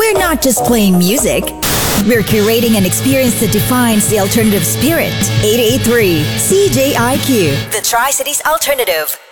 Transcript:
We're not just playing music. We're curating an experience that defines the alternative spirit. 88.3 CJIQ, the Tri-Cities Alternative.